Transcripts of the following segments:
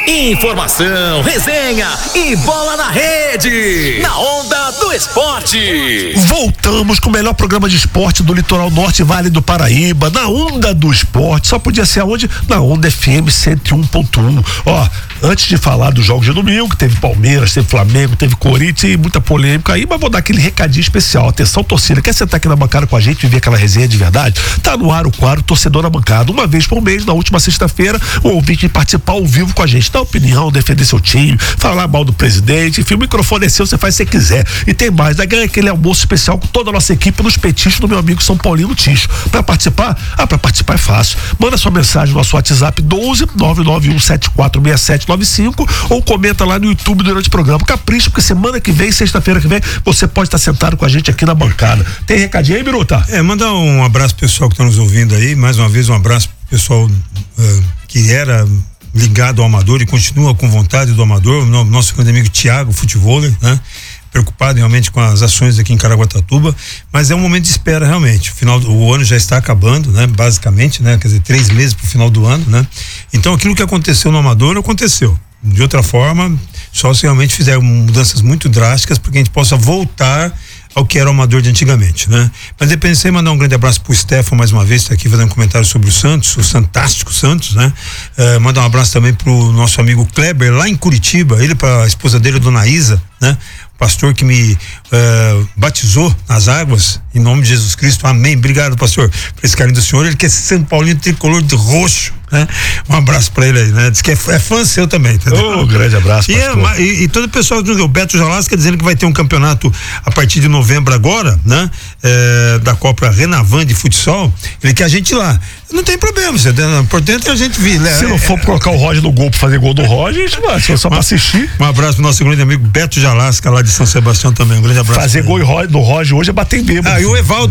Informação, resenha e bola na rede. Na Onda do Esporte. Voltamos com o melhor programa de esporte do Litoral Norte e Vale do Paraíba. Na Onda do Esporte. Só podia ser aonde? Na Onda FM 101.1. Ó, antes de falar dos jogos de domingo, teve Palmeiras, teve Flamengo, teve Corinthians e muita polêmica aí, mas vou dar aquele recadinho especial. Atenção, torcida. Quer sentar aqui na bancada com a gente e ver aquela resenha de verdade? Tá no ar o quadro Torcedor na Bancada. Uma vez por mês, na última sexta-feira, o ouvinte participar ao vivo com a gente. Dar opinião, defender seu time, falar mal do presidente, enfim, o microfone é seu, você faz se você quiser. E tem mais, daí ganha aquele almoço especial com toda a nossa equipe nos petiscos do meu amigo São Paulino Ticho. Pra participar? Pra participar é fácil. Manda sua mensagem no nosso WhatsApp 12-991746795 ou comenta lá no YouTube durante o programa. Capricha, porque semana que vem, sexta-feira que vem, você pode estar sentado com a gente aqui na bancada. Tem recadinho aí, Biruta? Mandar um abraço pro pessoal que tá nos ouvindo aí, mais uma vez um abraço pro pessoal que era ligado ao Amador e continua com vontade do Amador, nosso grande amigo Thiago, futevôlei, né? Preocupado realmente com as ações aqui em Caraguatatuba, mas é um momento de espera realmente. O ano já está acabando, né? Basicamente, né? Quer dizer, 3 meses pro final do ano, né? Então aquilo que aconteceu no Amador, aconteceu. De outra forma, só se realmente fizer mudanças muito drásticas para que a gente possa voltar ao que era o Amador de antigamente, né? Mas eu pensei em mandar um grande abraço pro Stefan mais uma vez, tá aqui fazendo um comentário sobre o Santos, o fantástico Santos, né? Mandar um abraço também pro nosso amigo Kleber lá em Curitiba, ele pra esposa dele, Dona Isa, né? Pastor que me batizou nas águas, em nome de Jesus Cristo, amém. Obrigado, pastor, por esse carinho do senhor. Ele que é São Paulino tricolor de roxo, né? Um abraço pra ele aí, né? Diz que é fã seu também, entendeu? Grande abraço, pastor. E todo o pessoal, o Beto Jalasca dizendo que vai ter um campeonato a partir de novembro agora, né? Da Copa Renavan de futsal, ele quer a gente lá. Não tem problema, o importante é a gente vir, né? Se não for colocar o Roger no gol pra fazer gol do Roger, a gente vai, só pra assistir. Um abraço pro nosso grande amigo Beto Jalasca, lá de São Sebastião também, um grande abraço. Fazer gol do Roger hoje é bater em bêbado. E o Evaldo,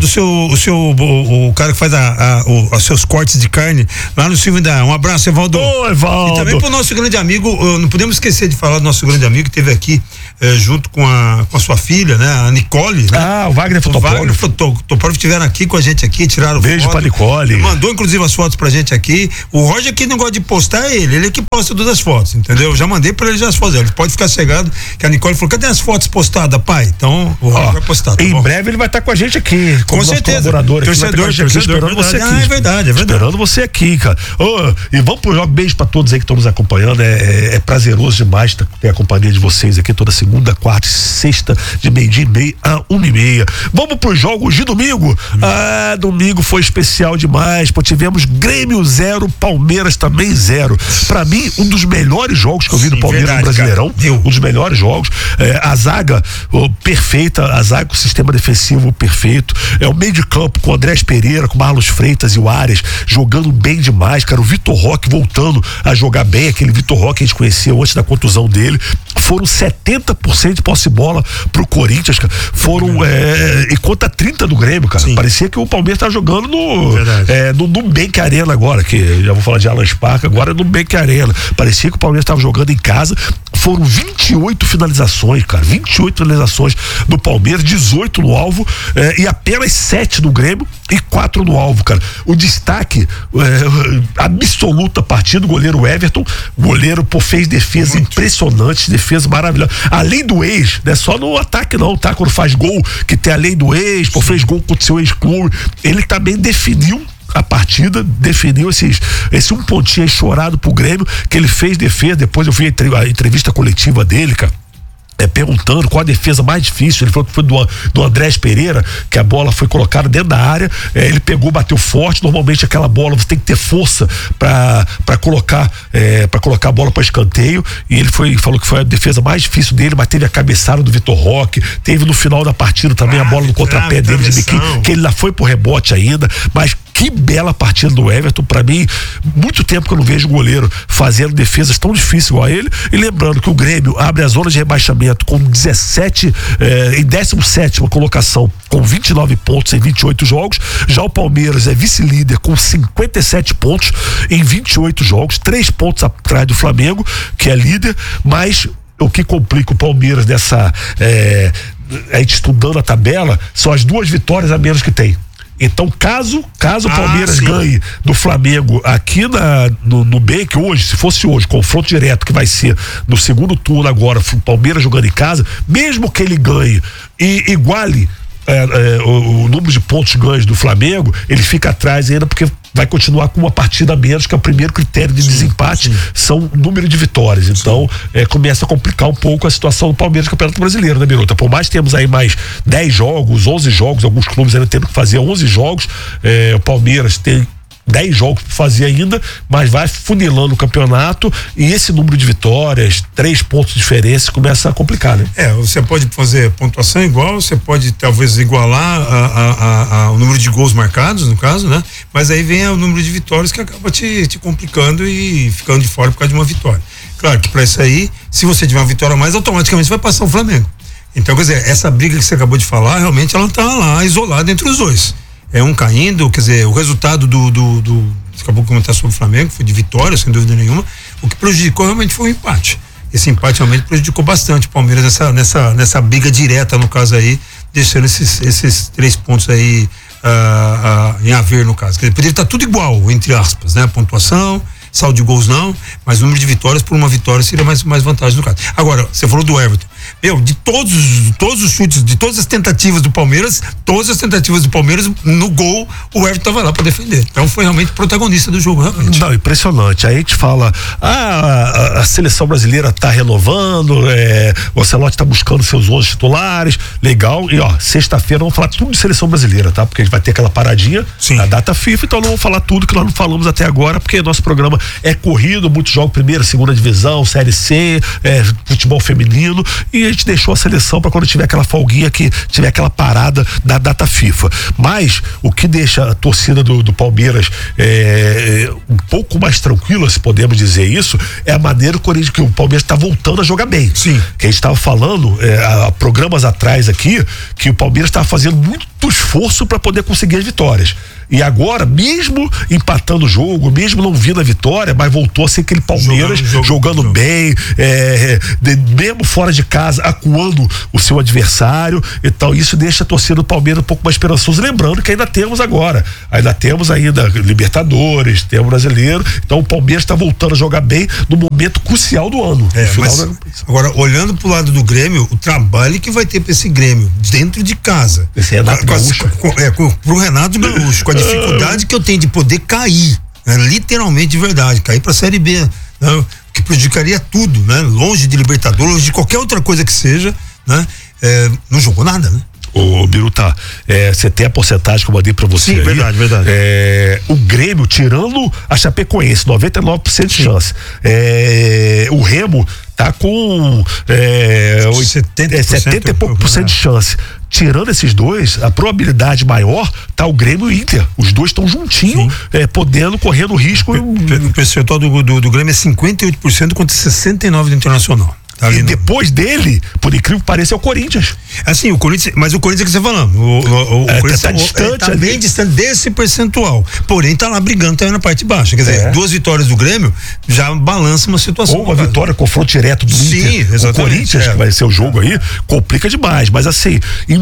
o cara que faz os seus cortes de carne lá no Silvio da. Um abraço, Evaldo. Ô, Evaldo. E também pro nosso grande amigo, não podemos esquecer de falar do nosso grande amigo que esteve aqui junto com a sua filha, né? A Nicole, né? O Wagner Fotopógrafo. O Wagner Fotopógrafo estiveram aqui com a gente aqui, tiraram beijo foto. Pra Nicole. Mandou inclusive as fotos pra gente aqui. O Roger aqui não gosta de postar, ele que posta todas as fotos, entendeu? Já mandei pra ele já as fotos. Ele pode ficar cegado, que a Nicole falou: cadê as fotos postadas, pai? Então o Roger vai postar. Tá em bom? breve ele vai estar com a gente aqui. Com certeza. Torcedor, esperando você aqui. É verdade. Esperando você aqui, cara. E vamos pro jogo. Beijo pra todos aí que estão nos acompanhando. É prazeroso demais ter a companhia de vocês aqui toda segunda, quarta e sexta, de 12:30 a 1:30. Vamos pros jogos de domingo. Domingo foi especial demais. Tivemos Grêmio 0, Palmeiras também 0. Pra mim, um dos melhores jogos que eu vi do Palmeiras no Brasileirão. Um dos melhores jogos. A zaga perfeita, a zaga com o sistema defensivo perfeito. O meio de campo com o Andrés Pereira, com o Marlos Freitas e o Arias jogando bem demais, cara. O Vitor Roque voltando a jogar bem, aquele Vitor Roque que a gente conhecia antes da contusão dele. Foram 70% de posse de bola pro Corinthians, cara. Foram enquanto a 30% do Grêmio, cara. Sim. Parecia que o Palmeiras tá jogando no Nubank Arena agora, que já vou falar de Allianz Parque, agora é no Nubank Arena. Parecia que o Palmeiras estava jogando em casa. Foram 28 finalizações, cara. 28 finalizações do Palmeiras, 18 no alvo, e apenas 7 no Grêmio e 4 no alvo, cara. O destaque absoluta partida do goleiro Everton. O goleiro fez defesa impressionante, defesa maravilhosa. Além do ex, não é só no ataque não, tá? Quando faz gol, que tem a lei do ex, fez gol contra o seu ex-clube. Ele também definiu a partida, definiu esse um pontinho aí chorado pro Grêmio, que ele fez defesa. Depois eu vi a entrevista coletiva dele, cara, perguntando qual a defesa mais difícil. Ele falou que foi do Andrés Pereira, que a bola foi colocada dentro da área, ele pegou, bateu forte. Normalmente aquela bola você tem que ter força para colocar a bola para escanteio, e ele falou que foi a defesa mais difícil dele, mas teve a cabeçada do Vitor Roque, teve no final da partida também a bola no contrapé dele de biquinho, que ele lá foi pro rebote ainda. Mas que bela partida do Everton. Pra mim, muito tempo que eu não vejo um goleiro fazendo defesas tão difíceis igual a ele. E lembrando que o Grêmio abre a zona de rebaixamento com 17 em 17ª colocação, com 29 pontos em 28 jogos. Já o Palmeiras é vice-líder com 57 pontos em 28 jogos, 3 pontos atrás do Flamengo, que é líder. Mas o que complica o Palmeiras a gente estudando a tabela, são as 2 vitórias a menos que tem. Então, caso o Palmeiras ganhe do Flamengo aqui no Bake hoje, se fosse hoje, confronto direto que vai ser no segundo turno agora, o Palmeiras jogando em casa, mesmo que ele ganhe e iguale o número de pontos ganhos do Flamengo, ele fica atrás ainda porque vai continuar com uma partida a menos, que é o primeiro critério de desempate, são o número de vitórias. Então, começa a complicar um pouco a situação do Palmeiras no Campeonato Brasileiro, né, Biruta? Por mais que temos aí mais 10 jogos, 11 jogos, alguns clubes ainda tendo que fazer 11 jogos, o Palmeiras tem 10 jogos para fazer ainda, mas vai funilando o campeonato e esse número de vitórias, 3 pontos de diferença, começa a complicar, né? Você pode fazer pontuação igual, você pode talvez igualar o número de gols marcados, no caso, né? Mas aí vem o número de vitórias que acaba te complicando e ficando de fora por causa de uma vitória. Claro que para isso aí, se você tiver uma vitória a mais, automaticamente você vai passar o Flamengo. Então, quer dizer, essa briga que você acabou de falar, realmente ela tá lá isolada entre os dois. É um caindo, quer dizer, o resultado você acabou de comentar sobre o Flamengo, foi de vitória, sem dúvida nenhuma. O que prejudicou realmente foi o empate. Esse empate realmente prejudicou bastante o Palmeiras nessa briga direta, no caso aí, deixando esses 3 pontos aí em haver, no caso. Quer dizer, poderia estar tudo igual, entre aspas, né? Pontuação, saldo de gols não, mas o número de vitórias, por uma vitória seria mais vantagem no caso. Agora, você falou do Everton. De todos os chutes, de todas as tentativas do Palmeiras, no gol, o Everton estava lá para defender. Então foi realmente protagonista do jogo, realmente. Não, impressionante. Aí a gente fala, a seleção brasileira tá renovando, o Ancelotti tá buscando seus 11 titulares, legal. E sexta-feira vamos falar tudo de seleção brasileira, tá? Porque a gente vai ter aquela paradinha na data FIFA, então não vamos falar tudo que nós não falamos até agora, porque nosso programa é corrido, muitos jogos, primeira, segunda divisão, Série C, futebol feminino, e a gente deixou a seleção para quando tiver aquela folguinha, que tiver aquela parada da data FIFA. Mas o que deixa a torcida do Palmeiras um pouco mais tranquila, se podemos dizer isso, é a maneira que o Palmeiras está voltando a jogar bem. Sim. Que a gente estava falando há programas atrás aqui, que o Palmeiras estava fazendo muito esforço para poder conseguir as vitórias. E agora, mesmo empatando o jogo, mesmo não vindo a vitória, mas voltou a ser aquele Palmeiras jogando bem, mesmo fora de casa, acuando o seu adversário. Então isso deixa a torcida do Palmeiras um pouco mais esperançosa. Lembrando que ainda temos Libertadores, temos Brasileiro. Então o Palmeiras está voltando a jogar bem no momento crucial do ano. Agora, olhando pro lado do Grêmio, o trabalho que vai ter para esse Grêmio dentro de casa. Esse Renato Gaúcho. Pro Renato Gaúcho, com a dificuldade que eu tenho de poder cair, né? Literalmente, de verdade, cair pra Série B, né? Que prejudicaria tudo, né? Longe de Libertadores, longe de qualquer outra coisa que seja, né? Não jogou nada, né? Ô Biruta, você tem a porcentagem que eu mandei pra você. Sim, aí, verdade. O Grêmio, tirando a Chapecoense, 99% de chance. O Remo tá com 70 e pouco por cento de chance. Tirando esses dois, a probabilidade maior tá o Grêmio e o Inter. Os dois estão juntinhos, podendo, correndo risco. O percentual do Grêmio é 58% contra 69% do Internacional. E depois dele, por incrível que pareça, é o Corinthians. Assim, mas o Corinthians que você falando, o Corinthians tá distante, tá bem distante desse percentual. Porém, tá lá brigando também na parte de baixo. Quer dizer, 2 vitórias do Grêmio já balança uma situação. Ou uma vitória, confronto direto do Inter. Exatamente. O Corinthians, que vai ser o jogo aí, complica demais. Mas assim,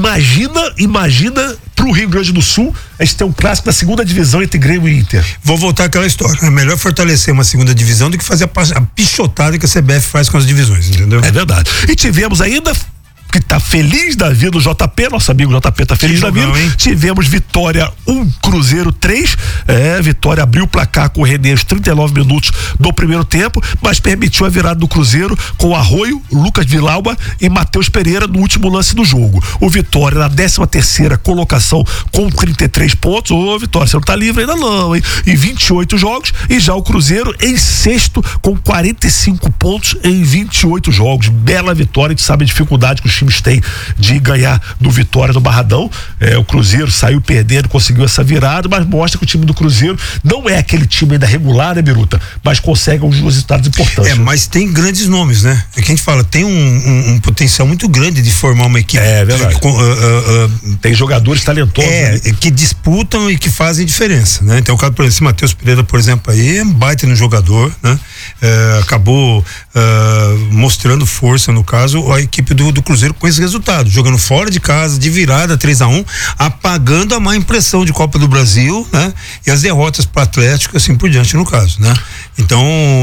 imagina pro Rio Grande do Sul, a gente tem um clássico da segunda divisão entre Grêmio e Inter. Vou voltar àquela história. É melhor fortalecer uma segunda divisão do que fazer a pichotada que a CBF faz com as divisões, entendeu? É verdade. E tivemos ainda, que tá feliz da vida, o JP, nosso amigo JP tá feliz da vida. Tivemos Vitória 1, Cruzeiro 3. Vitória abriu o placar com o René aos 39 minutos do primeiro tempo, mas permitiu a virada do Cruzeiro com Arroio, Lucas Vilauba e Matheus Pereira no último lance do jogo. O Vitória na 13ª colocação com 33 pontos. Ô Vitória, você não tá livre ainda não, hein? Em 28 jogos, e já o Cruzeiro em sexto com 45 pontos em 28 jogos. Bela vitória, a gente sabe a dificuldade que os times têm de ganhar do Vitória no Barradão. O Cruzeiro saiu perdendo, conseguiu essa virada, mas mostra que o time do Cruzeiro não é aquele time ainda regular, né, Biruta? Mas consegue alguns resultados importantes. Mas tem grandes nomes, né? É que a gente fala, tem um potencial muito grande de formar uma equipe. É verdade. Tem jogadores talentosos. Que disputam e que fazem diferença, né? Então, o caso, por exemplo, Matheus Pereira, por exemplo, aí é um baita no jogador, né? Acabou mostrando força, no caso, a equipe do Cruzeiro com esse resultado, jogando fora de casa, de virada 3-1, apagando a má impressão de Copa do Brasil, né? E as derrotas para o Atlético, assim por diante, no caso, né? Então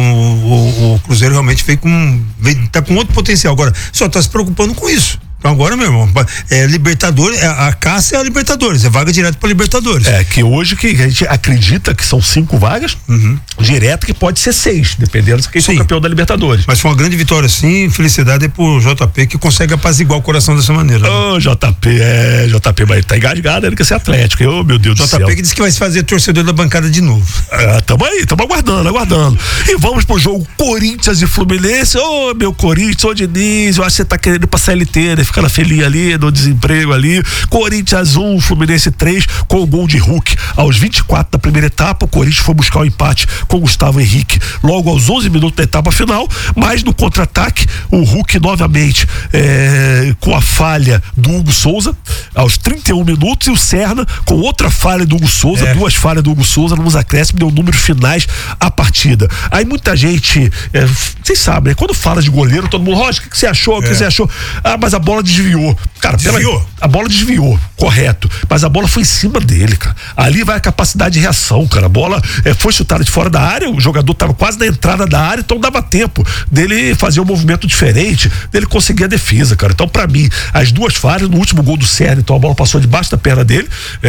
o Cruzeiro realmente tá com outro potencial, agora só tá se preocupando com isso. Então agora, meu irmão, Libertadores, a caça é a Libertadores, é vaga direto para Libertadores. Que hoje que a gente acredita que são 5 vagas, direto que pode ser 6, dependendo de quem for campeão da Libertadores. Mas foi uma grande vitória, sim, felicidade pro JP que consegue apaziguar o coração dessa maneira. Ô, JP, mas tá engasgado, ele quer ser Atlético, meu Deus do céu. JP que disse que vai se fazer torcedor da bancada de novo. Tamo aguardando. E vamos pro jogo Corinthians e Fluminense. Ô, meu Corinthians, Diniz, eu acho que você tá querendo ir pra CLT, né? Ficar na felinha ali, no desemprego ali. Corinthians 1, Fluminense 3, com o gol de Hulk. Aos 24 da primeira etapa, o Corinthians foi buscar o empate com Gustavo Henrique. Logo aos 11 minutos da etapa final, mas no contra-ataque, o Hulk novamente com a falha do Hugo Souza, aos 31 minutos, e o Serna com outra falha do Hugo Souza, 2 falhas do Hugo Souza nos acréscimos, deu números finais à partida. Aí muita gente, vocês sabem, né? Quando fala de goleiro, todo mundo, Roger, o que você achou? O que você achou? Mas a bola desviou. Cara, a bola desviou, correto. Mas a bola foi em cima dele, cara. Ali vai a capacidade de reação, cara. A bola foi chutada de fora da área, o jogador estava quase na entrada da área, então dava tempo dele fazer um movimento diferente, dele conseguir a defesa, cara. Então, pra mim, as 2 falhas, no último gol do Serna, então a bola passou debaixo da perna dele.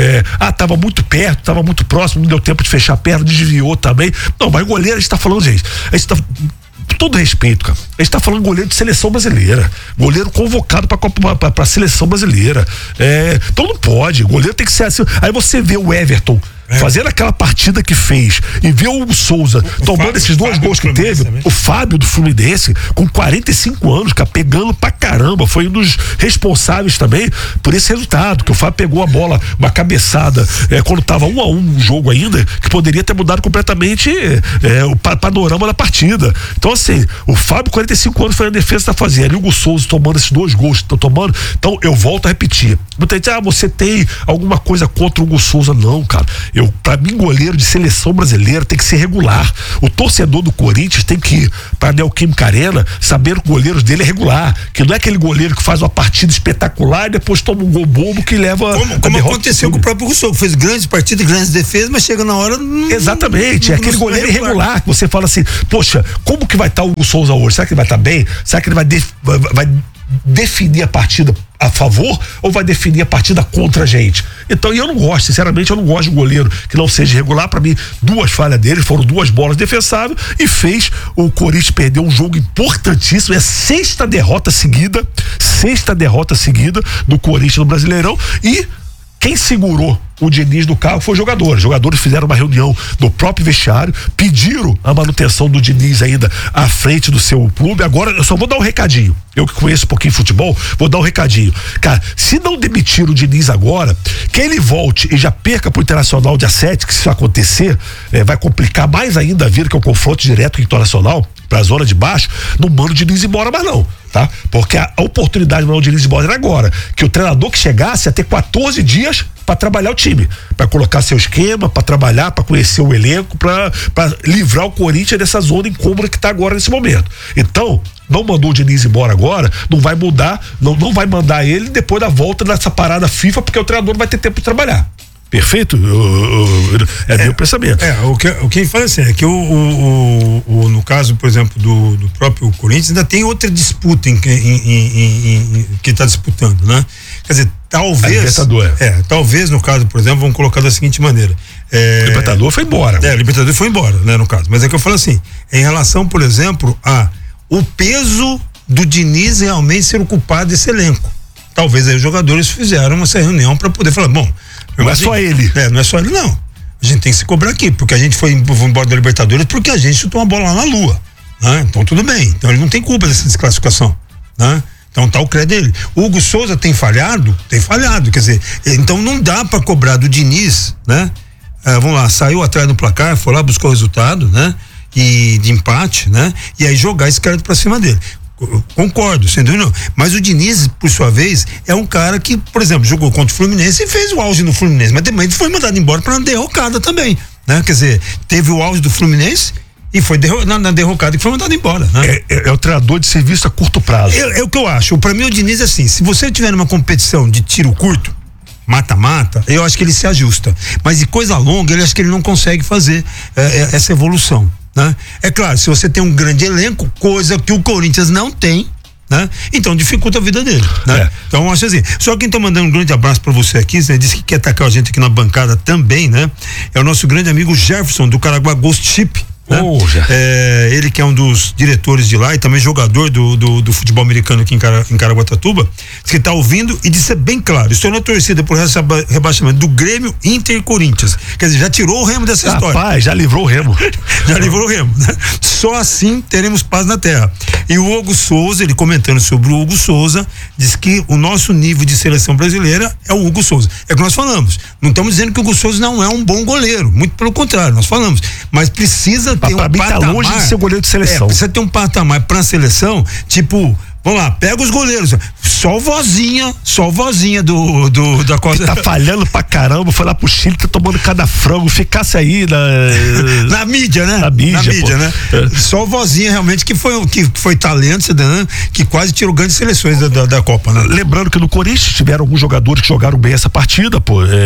Tava muito perto, tava muito próximo, não deu tempo de fechar a perna, desviou também. Não, mas goleiro, a gente tá falando, gente, a gente tá. Com todo respeito, cara, a gente tá falando goleiro de seleção brasileira, goleiro convocado pra seleção brasileira, então não pode, goleiro tem que ser assim. Aí você vê o Everton fazendo aquela partida que fez e vê o Hugo Souza tomando esses 2 gols que teve, o Fábio do Fluminense com 45 anos, cara, pegando pra caramba, foi um dos responsáveis também por esse resultado, que o Fábio pegou a bola, uma cabeçada, quando tava 1-1 o jogo ainda, que poderia ter mudado completamente o panorama da partida. Então assim, o Fábio, 45 anos, foi a defesa que tá fazendo, e o Hugo Souza tomando esses 2 gols que estão tomando. Então eu volto a repetir, muita gente, você tem alguma coisa contra o Hugo Souza? Não, cara, pra mim, goleiro de seleção brasileira tem que ser regular. O torcedor do Corinthians tem que ir pra Neoquímica Arena sabendo que o goleiro dele é regular, que não é aquele goleiro que faz uma partida espetacular e depois toma um gol bobo que leva como aconteceu com o próprio Rousseau, que fez grandes partidas, grandes defesas, mas chega na hora exatamente, é aquele goleiro irregular que você fala assim, poxa, como que vai estar o Hugo Souza hoje? Será que ele vai estar bem? Será que ele vai definir a partida a favor ou vai definir a partida contra a gente? Então, eu não gosto, sinceramente, eu não gosto de um goleiro que não seja regular. Pra mim, 2 falhas dele, foram 2 bolas defensáveis e fez o Corinthians perder um jogo importantíssimo. É a 6ª derrota seguida do Corinthians no Brasileirão, e quem segurou o Diniz do carro foi os jogadores. Os jogadores fizeram uma reunião no próprio vestiário, pediram a manutenção do Diniz ainda à frente do seu clube. Agora, eu só vou dar um recadinho. Eu que conheço um pouquinho de futebol, vou dar um recadinho. Cara, se não demitir o Diniz agora, que ele volte e já perca pro Internacional dia 7, que se isso acontecer, vai complicar mais ainda a vida, que é o confronto direto com o Internacional, pra zona de baixo, não manda o Diniz embora mais não, tá? Porque a oportunidade de mandar o Diniz embora era agora, que o treinador que chegasse ia ter 14 dias para trabalhar o time, para colocar seu esquema, para trabalhar, para conhecer o elenco, para livrar o Corinthians dessa zona incômoda que tá agora nesse momento. Então, não mandou o Diniz embora agora, não vai mudar, não vai mandar ele depois da volta dessa parada FIFA, porque o treinador não vai ter tempo de trabalhar. Perfeito? Meu pensamento. O que fala assim, é que no caso, por exemplo, do próprio Corinthians, ainda tem outra disputa que está disputando, né? Quer dizer, talvez no caso, por exemplo, vamos colocar da seguinte maneira. O Libertador foi embora. O Libertador foi embora, né, no caso. Mas é que eu falo assim, em relação, por exemplo, o peso do Diniz realmente ser ocupado desse elenco. Talvez aí os jogadores fizeram essa reunião para poder falar, bom, não é só ele. Não é só ele, não. A gente tem que se cobrar aqui, porque a gente foi embora da Libertadores porque a gente chutou uma bola lá na Lua, né? Então tudo bem. Então ele não tem culpa dessa desclassificação, né? Então tá o crédito dele. O Hugo Souza tem falhado, quer dizer, então não dá para cobrar do Diniz, né? Vamos lá, saiu atrás do placar, foi lá, buscou o resultado, né? E de empate, né? E aí jogar esse crédito pra cima dele. Concordo, sem dúvida não. Mas o Diniz, por sua vez, é um cara que, por exemplo, jogou contra o Fluminense e fez o auge no Fluminense, mas também foi mandado embora para uma derrocada também, né? Quer dizer, teve o auge do Fluminense E foi na derrocada que foi mandado embora, né? É o treinador de serviço a curto prazo. É o que eu acho. Pra mim, o Diniz é assim, se você tiver numa competição de tiro curto, mata-mata, eu acho que ele se ajusta. Mas de coisa longa, eu acho que ele não consegue fazer essa evolução, né? É claro, se você tem um grande elenco, coisa que o Corinthians não tem, né? Então dificulta a vida dele, né? Então eu acho assim. Só quem tá mandando um grande abraço pra você aqui, né? Disse que quer atacar a gente aqui na bancada também, né? É o nosso grande amigo Jefferson, do Caraguá Ghost Chip. Né? Ele que é um dos diretores de lá e também jogador do futebol americano aqui em Caraguatatuba, que está ouvindo e disse bem claro: estou na torcida por rebaixamento do Grêmio, Inter e Corinthians. Quer dizer, já tirou o Remo dessa história. Rapaz, já livrou o Remo. Já livrou o Remo, né? Só assim teremos paz na terra. E o Hugo Souza, ele comentando sobre o Hugo Souza, diz que o nosso nível de seleção brasileira é o Hugo Souza. É o que nós falamos. Não estamos dizendo que o Hugo Souza não é um bom goleiro, muito pelo contrário, nós falamos. Mas precisa ter um patamar. Tá longe de ser goleiro de seleção. Precisa ter um patamar pra seleção, tipo, vamos lá, pega os goleiros. Só o vozinha da Costa. Tá falhando pra caramba, foi lá pro Chile, tá tomando cada frango, ficasse aí na mídia, né? Na mídia, né? Só o vozinha realmente que foi talento, cidadão, que quase tirou grandes seleções da Copa, né? Lembrando que no Corinthians tiveram alguns jogadores que jogaram bem essa partida,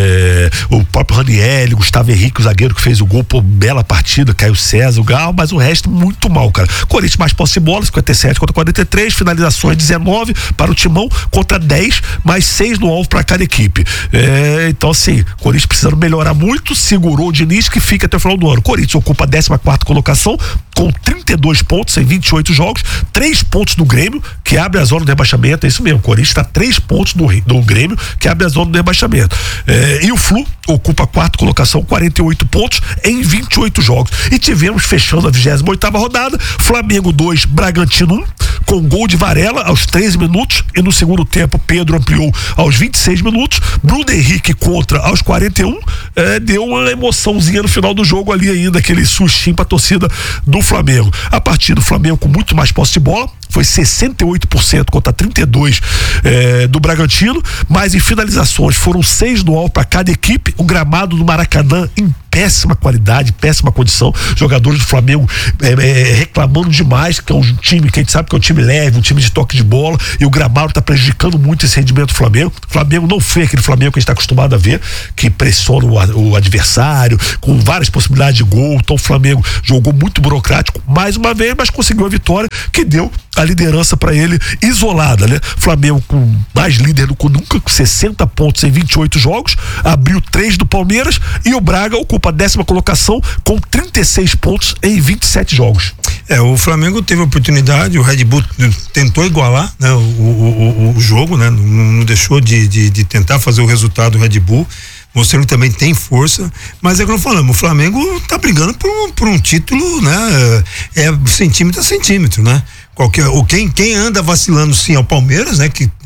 o próprio Ranieri, Gustavo Henrique, o zagueiro que fez o gol, bela partida, Caio César, o Gal, mas o resto muito mal, cara. Corinthians mais posse de bola, 57 contra 43, finalizações 19 para o Timão contra 10, mais 6 no alvo para cada equipe. Então assim, o Corinthians precisando melhorar muito, segurou o Diniz, que fica até o final do ano. O Corinthians ocupa a 14ª colocação com 32 pontos em 28 jogos, 3 pontos do Grêmio, que abre a zona do rebaixamento. É isso mesmo, o Corinthians está 3 pontos do Grêmio, que abre a zona do rebaixamento. E o Flu ocupa a 4ª colocação, 48 pontos em 28 jogos. E tivemos, fechando a 28ª rodada, Flamengo 2, Bragantino 1, com gol de Varela aos 13 minutos, e no segundo tempo Pedro ampliou aos 26 minutos, Bruno Henrique contra aos 41, deu uma emoçãozinha no final do jogo ali ainda, aquele sustinho pra torcida do Flamengo. A partida do Flamengo com muito mais posse de bola, foi 68% contra 32% do Bragantino, mas em finalizações foram 6 no alvo para cada equipe. O gramado do Maracanã em péssima qualidade, péssima condição, jogadores do Flamengo reclamando demais, que é um time que a gente sabe que é um time leve, um time de toque de bola, e o gramado está prejudicando muito esse rendimento do Flamengo. O Flamengo não foi aquele Flamengo que a gente está acostumado a ver, que pressiona o adversário, com várias possibilidades de gol. Então o Flamengo jogou muito burocrático mais uma vez, mas conseguiu a vitória que deu a liderança para ele isolada, né? Flamengo com mais líder do que nunca, com 60 pontos em 28 jogos, abriu 3 do Palmeiras, e o Braga ocupa a 10ª colocação com 36 pontos em 27 jogos. O Flamengo teve a oportunidade, o Red Bull tentou igualar, né, o jogo, né? Não deixou de tentar fazer o resultado do Red Bull, mostrando que também tem força, mas é que nós falamos, o Flamengo tá brigando por um título, né? Centímetro a centímetro, né? Quem anda vacilando sim é o Palmeiras, né? Que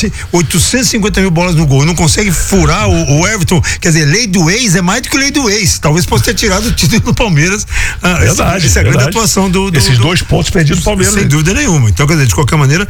850 mil bolas no gol, não consegue furar o Everton. Quer dizer, lei do ex é mais do que lei do ex. Talvez possa ter tirado o título do Palmeiras. Verdade, essa é a grande atuação esses 2 pontos perdidos do Palmeiras. Sem dúvida nenhuma. Então, quer dizer, de qualquer maneira,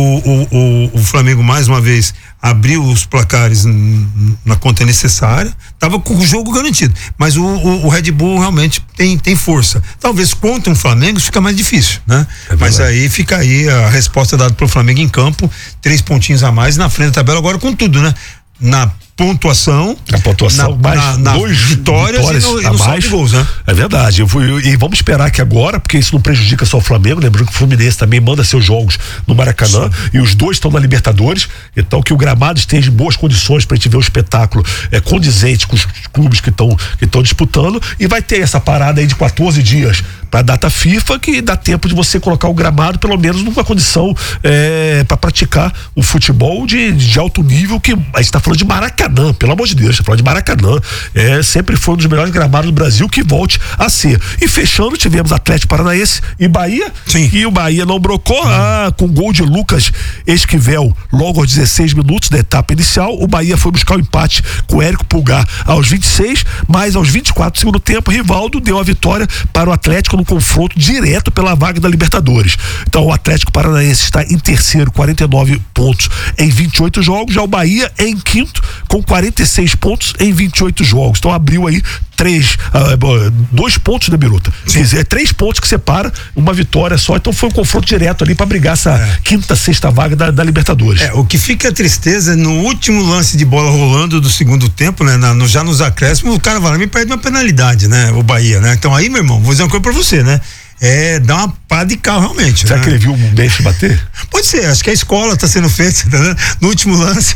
o Flamengo mais uma vez abriu os placares na conta necessária, tava com o jogo garantido, mas o Red Bull realmente tem força. Talvez contra um Flamengo fica mais difícil, né? Mas aí fica aí a resposta dada pelo Flamengo em campo, 3 pontinhos a mais na frente da tabela, agora com tudo, né? Na pontuação, mais 2 vitórias e no saldo de gols, né? É verdade. E vamos esperar que agora, porque isso não prejudica só o Flamengo, lembrando que o Fluminense também manda seus jogos no Maracanã. Sim. E os 2 estão na Libertadores, então que o gramado esteja em boas condições pra gente ver o espetáculo condizente com os clubes que estão disputando, e vai ter essa parada aí de 14 dias pra data FIFA, que dá tempo de você colocar o gramado pelo menos numa condição para praticar o futebol de alto nível, que a gente tá falando de Maracanã, pelo amor de Deus, a gente tá falando de Maracanã, sempre foi um dos melhores gramados do Brasil, que volte a ser. E fechando, tivemos Atlético Paranaense e Bahia. Sim. E o Bahia não brocou, com gol de Lucas Esquivel logo aos 16 minutos da etapa inicial. O Bahia foi buscar o empate com o Érico Pulgar aos 26, mas aos 24 do segundo tempo, Rivaldo deu a vitória para o Atlético no confronto direto pela vaga da Libertadores. Então o Atlético Paranaense está em terceiro, 49 pontos em 28 jogos, já o Bahia é em quinto com 46 pontos em 28 jogos. Então abriu aí 2 pontos, né, Biruta? Quer dizer, 3 pontos que separa uma vitória só, então foi um confronto direto ali pra brigar essa quinta, sexta vaga da Libertadores. O que fica a tristeza é no último lance de bola rolando do segundo tempo, né? Já nos acréscimos, o cara vai lá e me perde uma penalidade, né? O Bahia, né? Então aí, meu irmão, vou dizer uma coisa pra você, né? Dá uma pá de carro realmente. Será né? que ele viu o Memphis bater? Pode ser, acho que a escola tá sendo feita, tá vendo? No último lance,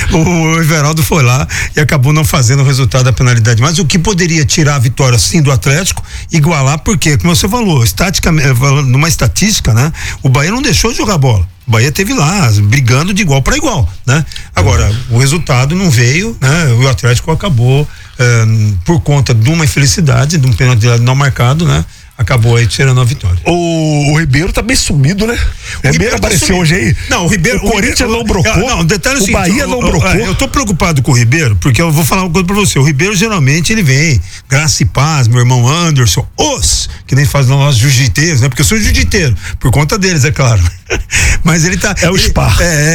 o Everaldo foi lá e acabou não fazendo o resultado da penalidade. Mas o que poderia tirar a vitória sim do Atlético, igualar, porque, como você falou, numa estatística, né? O Bahia não deixou de jogar bola. O Bahia teve lá, brigando de igual para igual, né? Agora, o resultado não veio, né? O Atlético acabou, por conta de uma infelicidade, de um pênalti não marcado, né? Acabou aí tirando a vitória. O Ribeiro tá bem sumido, né? O Ribeiro apareceu hoje aí. Não, o Ribeiro. O Corinthians não brocou. Não, detalhe é o seguinte, Bahia não brocou. Eu tô preocupado com o Ribeiro, porque eu vou falar uma coisa pra você. O Ribeiro geralmente ele vem, graça e paz, meu irmão Anderson, que nem faz nós jiu-jiteiros, né? Porque eu sou jiu-jiteiro, por conta deles, é claro. Mas ele tá. É o spar.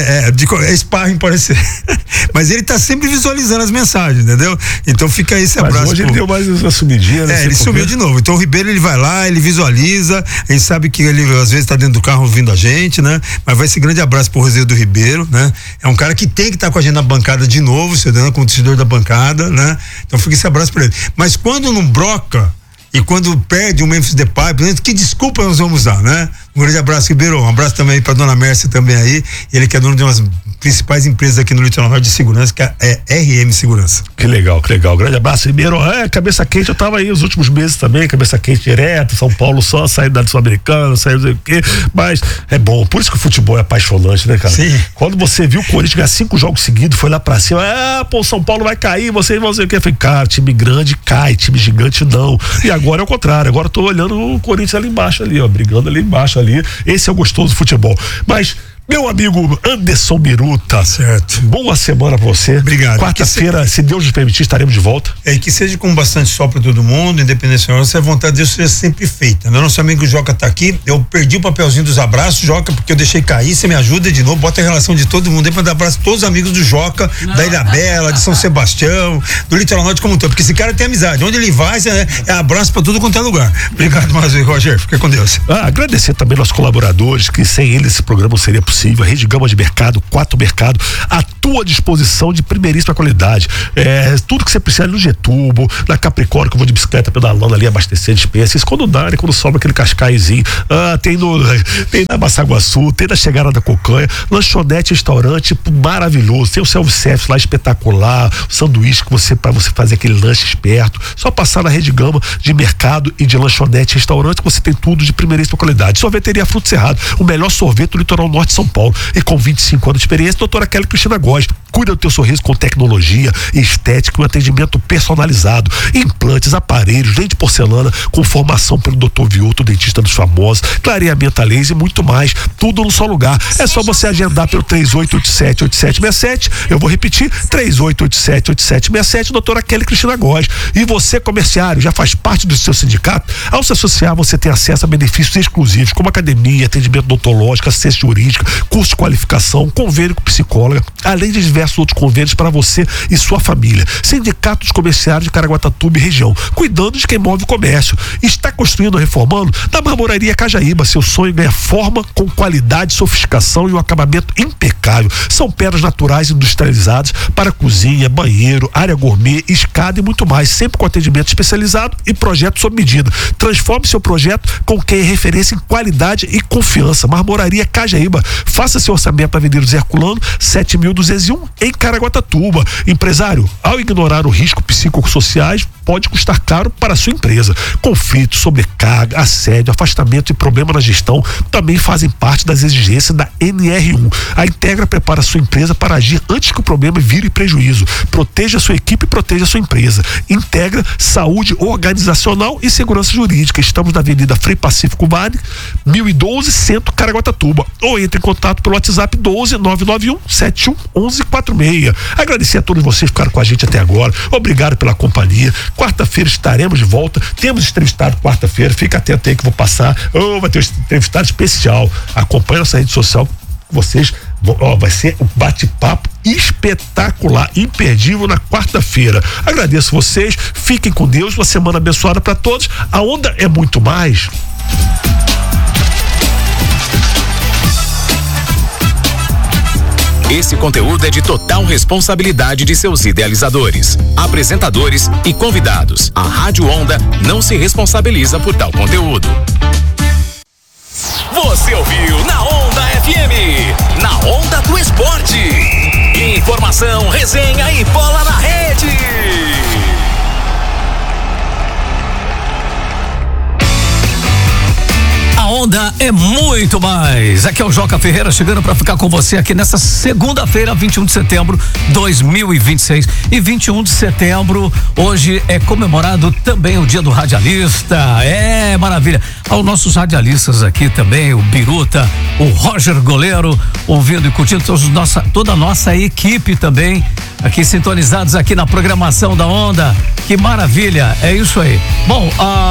É sparring, pode ser. Mas ele tá sempre visualizando as mensagens, entendeu? Então fica aí esse abraço. Mas hoje ele deu mais uma sumidinha, né? Ele sumiu de novo. Então o Ribeiro, ele vai lá, ele visualiza, a gente sabe que ele às vezes tá dentro do carro ouvindo a gente, né? Mas vai esse grande abraço pro Roseiro do Ribeiro, né? É um cara que tem que estar com a gente na bancada de novo, cedendo como torcedor da bancada, né? Então fica esse abraço pra ele. Mas quando não broca e quando perde o Memphis Depay, que desculpa nós vamos dar, né? Um grande abraço, Ribeiro. Um abraço também pra dona Mércia também aí. Ele que é dono de umas principais empresas aqui no Litoral Norte de segurança, que é a RM Segurança. Que legal, que legal. Grande abraço, Ribeiro. Cabeça quente, eu tava aí os últimos meses também, cabeça quente direto, São Paulo só, saindo da Sul-Americana, saindo não sei o quê, mas é bom, por isso que o futebol é apaixonante, né, cara? Sim. Quando você viu o Corinthians ganhar 5 jogos seguidos, foi lá pra cima, o São Paulo vai cair, vocês vão dizer o quê? Eu falei, cara, time grande cai, time gigante não. E agora é o contrário, agora eu tô olhando o Corinthians ali embaixo ali, ó, brigando ali embaixo ali, esse é o gostoso do futebol. Mas meu amigo Anderson Biruta, certo. Boa semana pra você. Obrigado. Quarta-feira, se Deus nos permitir, estaremos de volta. E que seja com bastante sol pra todo mundo, independente se a vontade de Deus seja sempre feita. Meu nosso amigo Joca tá aqui, eu perdi o papelzinho dos abraços, Joca, porque eu deixei cair, você me ajuda de novo, bota a relação de todo mundo aí pra dar abraço a todos os amigos do Joca, da Ilha Bela, de São Sebastião, do Litoral Norte como um todo, porque esse cara tem amizade, onde ele vai, é abraço pra tudo quanto é lugar. Obrigado mais, Roger, fica com Deus. Agradecer também nossos colaboradores, que sem eles esse programa não seria possível. A Rede Gama de Mercado, 4 Mercado, à tua disposição de primeiríssima qualidade. Tudo que você precisa no Getúlio, na Capricórnio, que eu vou de bicicleta pedalando ali, abastecer dispensa. Isso quando dá, né? Quando sobra aquele cascaizinho. Tem na Massaguaçu, tem na chegada da Cocanha, lanchonete, restaurante maravilhoso. Tem o self-service lá espetacular, o sanduíche pra você fazer aquele lanche esperto. Só passar na Rede Gama de Mercado e de lanchonete, restaurante, que você tem tudo de primeiríssima qualidade. Sorveteria Fruto Cerrado, o melhor sorvete do Litoral Norte de São Paulo. E com 25 anos de experiência, doutora Kelly Cristina Góes. Cuida do teu sorriso com tecnologia, estética e um atendimento personalizado. Implantes, aparelhos, dente de porcelana, com formação pelo Dr. Vioto, dentista dos famosos, clareamento a laser e muito mais. Tudo num só lugar. É só você agendar pelo 3887-8767. Eu vou repetir, 3887-8767, doutora Kelly Cristina Góes. E você, comerciário, já faz parte do seu sindicato? Ao se associar, você tem acesso a benefícios exclusivos, como academia, atendimento odontológico, assistência jurídica, curso de qualificação, convênio com psicóloga, além de diversos outros convênios para você e sua família. Sindicato dos Comerciários de Caraguatatuba e região, cuidando de quem move o comércio. Está construindo ou reformando? Na Marmoraria Cajaíba, seu sonho ganha forma com qualidade, sofisticação e um acabamento impecável. São pedras naturais industrializadas para cozinha, banheiro, área gourmet, escada e muito mais, sempre com atendimento especializado e projeto sob medida. Transforme seu projeto com quem é referência em qualidade e confiança. Marmoraria Cajaíba. Faça seu orçamento na Avenida Zé Herculano, 7.201, em Caraguatatuba. Empresário, ao ignorar o risco psicossociais, pode custar caro para a sua empresa. Conflitos, sobrecarga, assédio, afastamento e problema na gestão também fazem parte das exigências da NR1. A Integra prepara a sua empresa para agir antes que o problema vire prejuízo. Proteja a sua equipe e proteja a sua empresa. Integra saúde organizacional e segurança jurídica. Estamos na Avenida Frei Pacífico Vale, 1012, Centro, Caraguatatuba. Ou entre em contato pelo WhatsApp 12-991-71-1146. Agradecer a todos vocês que ficaram com a gente até agora. Obrigado pela companhia. Quarta-feira estaremos de volta. Temos entrevistado quarta-feira. Fica atento aí que vou passar. Vai ter um entrevistado especial. Acompanhe nossa rede social. Vocês Vai ser um bate-papo espetacular, imperdível na quarta-feira. Agradeço vocês, fiquem com Deus, uma semana abençoada para todos. A Onda é muito mais. Esse conteúdo é de total responsabilidade de seus idealizadores, apresentadores e convidados. A Rádio Onda não se responsabiliza por tal conteúdo. Você ouviu na Onda FM, na Onda do Esporte. Informação, resenha e bola na rede. A Onda é muito mais. Aqui é o Joca Ferreira chegando para ficar com você aqui nessa segunda-feira, 21 de setembro de 2026. E 21 de setembro, hoje é comemorado também o Dia do Radialista. É maravilha. Aos nossos radialistas aqui também, o Biruta, o Roger Goleiro, ouvindo e curtindo toda a nossa equipe também, aqui sintonizados aqui na programação da Onda. Que maravilha, é isso aí. Bom,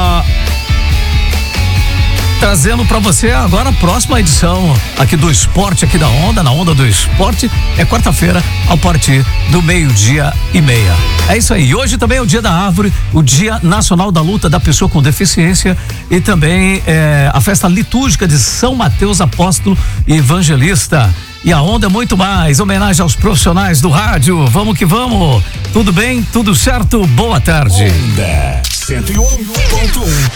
trazendo para você agora a próxima edição aqui do Esporte, aqui da Onda, na Onda do Esporte, é quarta-feira, a partir do 12:30. É isso aí. Hoje também é o Dia da Árvore, o Dia Nacional da Luta da Pessoa com Deficiência e também a festa litúrgica de São Mateus Apóstolo e Evangelista. E a Onda é muito mais, homenagem aos profissionais do rádio. Vamos que vamos. Tudo bem? Tudo certo? Boa tarde. Onda 101.1